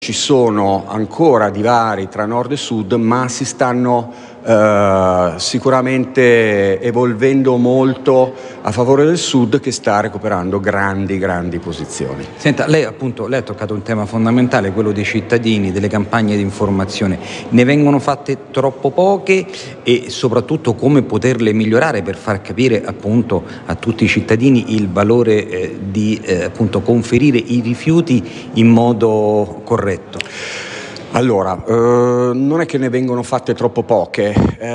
Ci sono ancora divari tra nord e sud, ma si stanno sicuramente evolvendo molto a favore del sud, che sta recuperando grandi posizioni. Senta, lei ha toccato un tema fondamentale, quello dei cittadini, delle campagne di informazione. Ne vengono fatte troppo poche e soprattutto come poterle migliorare per far capire appunto a tutti i cittadini il valore di conferire i rifiuti in modo corretto? Allora, non è che ne vengono fatte troppo poche,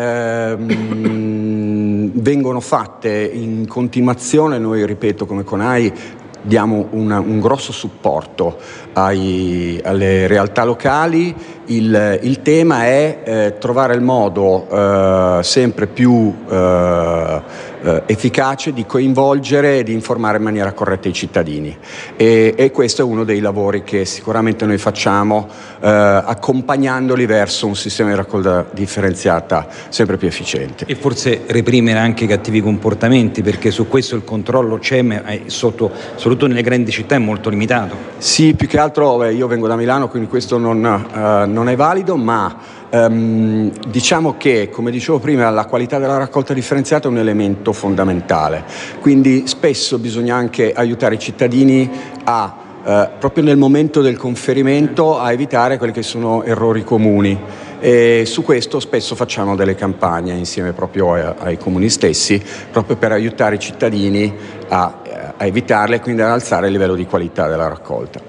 vengono fatte in continuazione. Noi, ripeto, come CONAI diamo un grosso supporto alle realtà locali. Il tema è trovare il modo sempre più efficace di coinvolgere e di informare in maniera corretta i cittadini, e questo è uno dei lavori che sicuramente noi facciamo, accompagnandoli verso un sistema di raccolta differenziata sempre più efficiente. E forse reprimere anche i cattivi comportamenti, perché su questo il controllo c'è, ma soprattutto nelle grandi città è molto limitato. Sì, più che altro io vengo da Milano, quindi questo non è valido, ma diciamo che, come dicevo prima, la qualità della raccolta differenziata è un elemento fondamentale, quindi spesso bisogna anche aiutare i cittadini proprio nel momento del conferimento a evitare quelli che sono errori comuni, e su questo spesso facciamo delle campagne insieme proprio ai comuni stessi, proprio per aiutare i cittadini a evitarle e quindi ad alzare il livello di qualità della raccolta.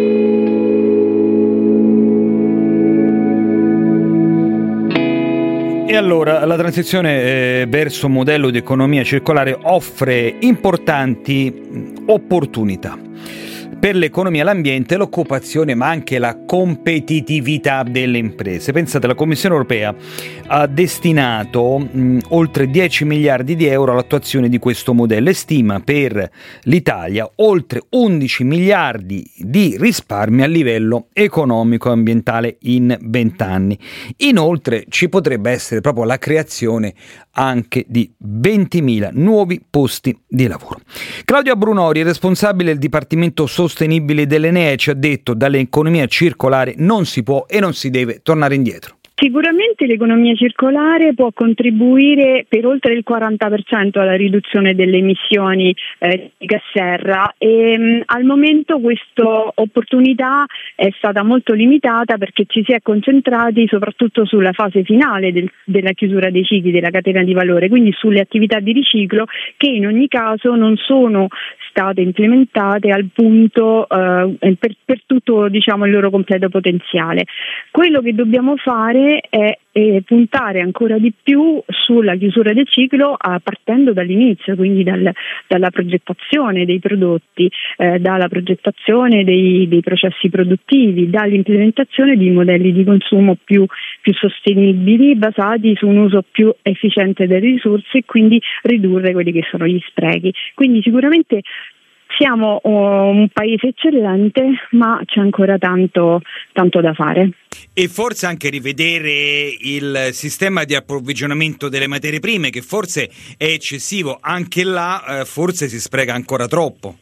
E allora la transizione verso un modello di economia circolare offre importanti opportunità per l'economia, l'ambiente, l'occupazione, ma anche la competitività delle imprese. Pensate, la Commissione europea ha destinato oltre 10 miliardi di euro all'attuazione di questo modello e stima per l'Italia oltre 11 miliardi di risparmi a livello economico e ambientale in 20 anni. Inoltre ci potrebbe essere proprio la creazione anche di 20.000 nuovi posti di lavoro. Claudia Brunori, responsabile del Dipartimento Sostenibile dell'Enea, ci ha detto: dall'economia circolare non si può e non si deve tornare indietro. Sicuramente l'economia circolare può contribuire per oltre il 40% alla riduzione delle emissioni di gas serra, e al momento questa opportunità è stata molto limitata perché ci si è concentrati soprattutto sulla fase finale della chiusura dei cicli della catena di valore, quindi sulle attività di riciclo che in ogni caso non sono state implementate al punto per tutto, diciamo, il loro completo potenziale. Quello che dobbiamo fare è puntare ancora di più sulla chiusura del ciclo, partendo dall'inizio, quindi dalla progettazione dei prodotti, dalla progettazione dei processi produttivi, dall'implementazione di modelli di consumo più sostenibili, basati su un uso più efficiente delle risorse e quindi ridurre quelli che sono gli sprechi. Quindi sicuramente siamo un paese eccellente, ma c'è ancora tanto da fare. E forse anche rivedere il sistema di approvvigionamento delle materie prime, che forse è eccessivo. Anche là forse si spreca ancora troppo.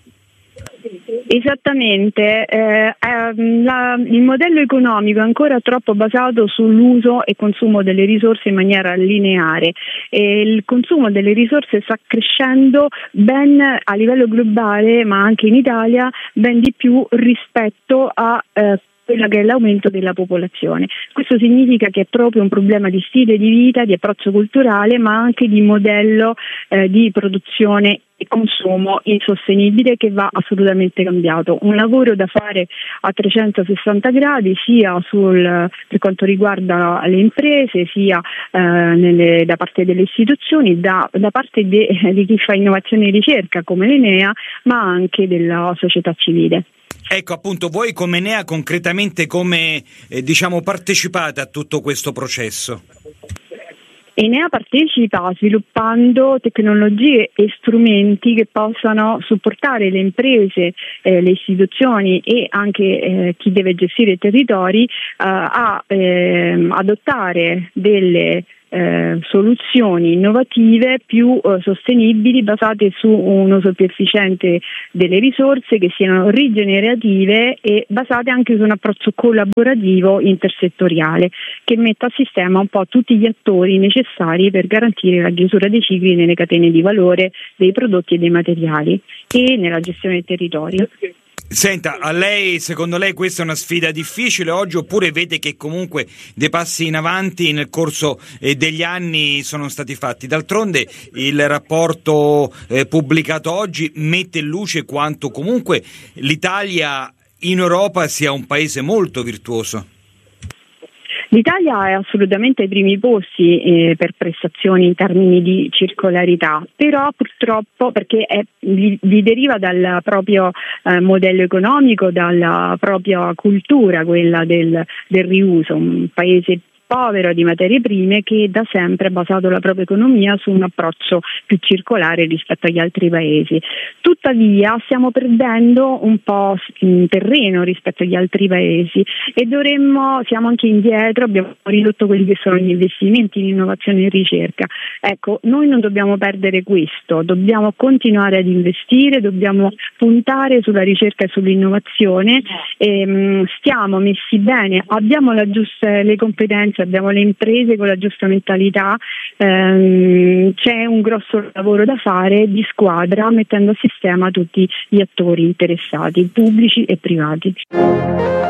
Esattamente, il modello economico è ancora troppo basato sull'uso e consumo delle risorse in maniera lineare, e il consumo delle risorse sta crescendo ben a livello globale, ma anche in Italia ben di più rispetto a quello che è l'aumento della popolazione. Questo significa che è proprio un problema di stile di vita, di approccio culturale, ma anche di modello di produzione e consumo insostenibile, che va assolutamente cambiato. Un lavoro da fare a 360 gradi, sia per quanto riguarda le imprese, sia da parte delle istituzioni, da parte di chi fa innovazione e ricerca come l'Enea, ma anche della società civile. Ecco, appunto, voi come Enea concretamente come partecipate a tutto questo processo? Enea partecipa sviluppando tecnologie e strumenti che possano supportare le imprese, le istituzioni e anche chi deve gestire i territori a adottare delle soluzioni innovative più sostenibili, basate su un uso più efficiente delle risorse, che siano rigenerative e basate anche su un approccio collaborativo intersettoriale che metta a sistema un po' tutti gli attori necessari per garantire la chiusura dei cicli nelle catene di valore dei prodotti e dei materiali e nella gestione del territorio. Senta, secondo lei questa è una sfida difficile oggi, oppure vede che comunque dei passi in avanti nel corso degli anni sono stati fatti? D'altronde il rapporto pubblicato oggi mette in luce quanto comunque l'Italia in Europa sia un paese molto virtuoso. L'Italia è assolutamente ai primi posti per prestazioni in termini di circolarità, però purtroppo, perché vi deriva dal proprio modello economico, dalla propria cultura, quella del riuso, un paese povero di materie prime che da sempre ha basato la propria economia su un approccio più circolare rispetto agli altri paesi. Tuttavia stiamo perdendo un po' terreno rispetto agli altri paesi e siamo anche indietro, abbiamo ridotto quelli che sono gli investimenti in innovazione e ricerca. Ecco, noi non dobbiamo perdere questo, dobbiamo continuare ad investire, dobbiamo puntare sulla ricerca e sull'innovazione. Stiamo messi bene, abbiamo le competenze, abbiamo le imprese con la giusta mentalità, c'è un grosso lavoro da fare di squadra, mettendo a sistema tutti gli attori interessati, pubblici e privati.